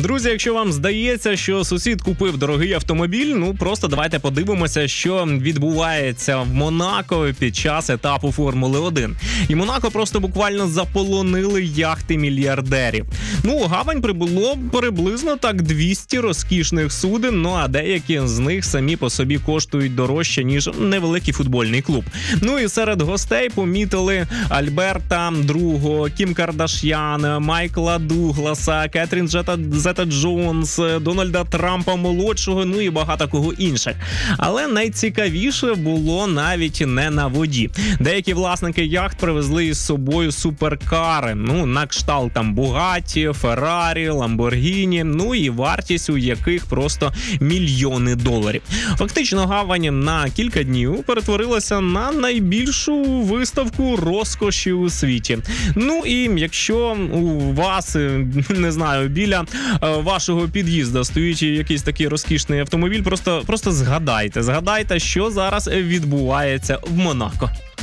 Друзі, якщо вам здається, що сусід купив дорогий автомобіль, просто давайте подивимося, що відбувається в Монако під час етапу Формули-1. І Монако просто буквально заполонили яхти мільярдерів. У гавань прибуло приблизно 200 розкішних суден, а деякі з них самі по собі коштують дорожче, ніж невеликий футбольний клуб. І серед гостей помітили Альберта II, Кім Кардаш'ян, Майкла Дугласа, Кетрін Зета-Джонс, Дональда Трампа молодшого, і багато кого інших. Але найцікавіше було навіть не на воді. Деякі власники яхт привезли із собою суперкари, на кшталт Бугатті, Феррарі, Ламборгіні, і вартість у яких просто мільйони доларів. Фактично гавань на кілька днів перетворилася на найбільшу виставку розкоші у світі. І якщо у вас, не знаю, біля вашого під'їзду стоїть якийсь такий розкішний автомобіль, просто згадайте, що зараз відбувається в Монако.